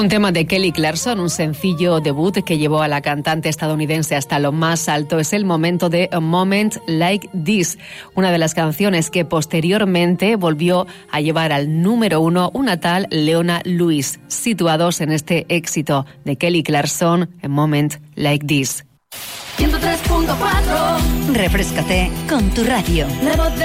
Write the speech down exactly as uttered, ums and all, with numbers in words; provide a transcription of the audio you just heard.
Un tema de Kelly Clarkson, un sencillo debut que llevó a la cantante estadounidense hasta lo más alto. Es el momento de A Moment Like This, una de las canciones que posteriormente volvió a llevar al número uno una tal Leona Lewis, situados en este éxito de Kelly Clarkson, A Moment Like This. ciento tres punto cuatro. Refréscate con tu radio.